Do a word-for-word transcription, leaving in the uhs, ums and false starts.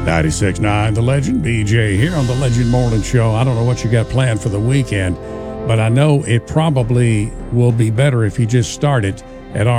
ninety-six point nine The Legend, B J here on the Legend Morning Show. I don't know what you got planned for the weekend, but I know it probably will be better if you just start it at our